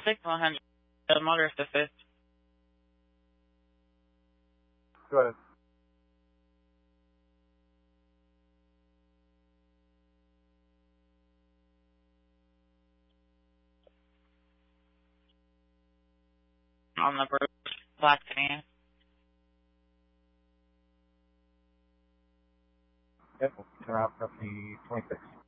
100 motorist assist. Go ahead. On the Bruce, black sedan. Yep, we'll turn out for the 26.